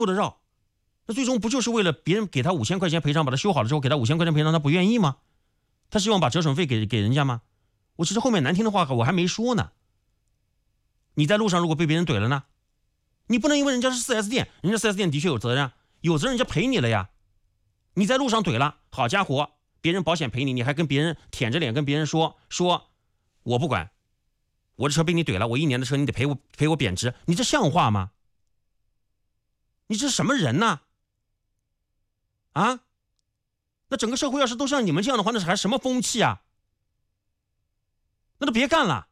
的绕，那最终不就是为了别人给他5000块钱赔偿，把他修好了之后给他5000块钱赔偿，他不愿意吗？他希望把折损费给人家吗？我其实后面难听的话我还没说呢。你在路上如果被别人怼了呢，你不能因为人家是 4S 店，人家 4S 店的确有责任，有责任人家赔你了呀。你在路上怼了，好家伙，别人保险赔你，你还跟别人舔着脸跟别人说我不管，我的车被你怼了，我1年的车你得赔我贬值，你这像话吗？你这是什么人呢？啊？那整个社会要是都像你们这样的话，那是还什么风气啊？那都别干了。